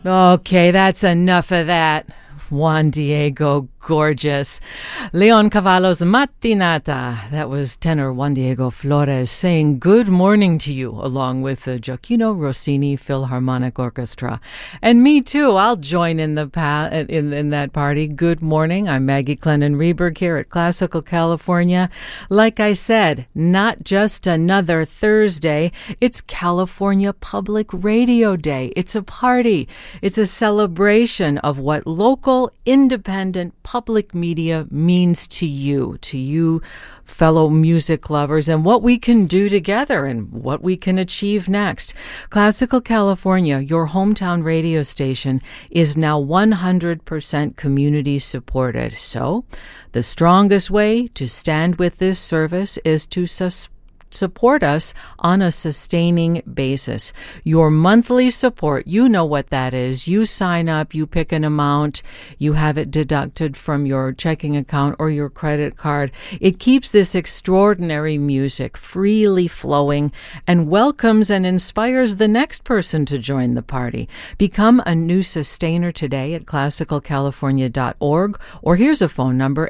Okay, that's enough of that. Juan Diego, gorgeous. Leon Cavallo's Mattinata. That was tenor Juan Diego Flores saying good morning to you, along with the Gioacchino Rossini Philharmonic Orchestra. And me too, I'll join in the in that party. Good morning, I'm Maggie Clennon-Reberg here at Classical California. Like I said, not just another Thursday, it's California Public Radio Day. It's a party. It's a celebration of what local, independent public media means to you fellow music lovers, and what we can do together and what we can achieve next. Classical California, your hometown radio station, is now 100% community supported. So the strongest way to stand with this service is to support us on a sustaining basis. Your monthly support, you know what that is. You sign up, you pick an amount, you have it deducted from your checking account or your credit card. It keeps this extraordinary music freely flowing and welcomes and inspires the next person to join the party. Become a new sustainer today at classicalcalifornia.org, or here's a phone number,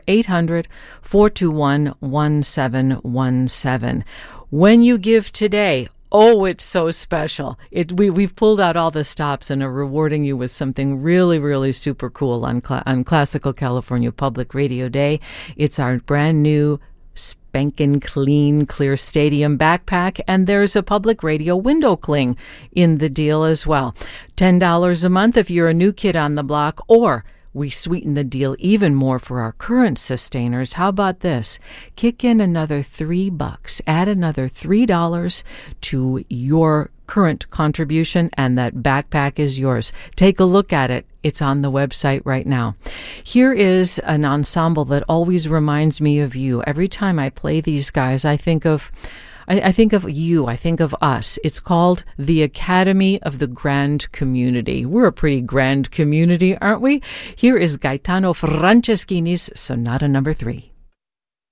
800-421-1717. When you give today, oh, it's so special. We've pulled out all the stops and are rewarding you with something really, really super cool on Classical California Public Radio Day. It's our brand new spankin' clean clear stadium backpack, and there's a public radio window cling in the deal as well. $10 a month if you're a new kid on the block, or we sweeten the deal even more for our current sustainers. How about this? Kick in another $3. Add another $3 to your current contribution, and that backpack is yours. Take a look at it. It's on the website right now. Here is an ensemble that always reminds me of you. Every time I play these guys, I think of you, I think of us. It's called the Academy of the Grand Community. We're a pretty grand community, aren't we? Here is Gaetano Franceschini's Sonata No. 3.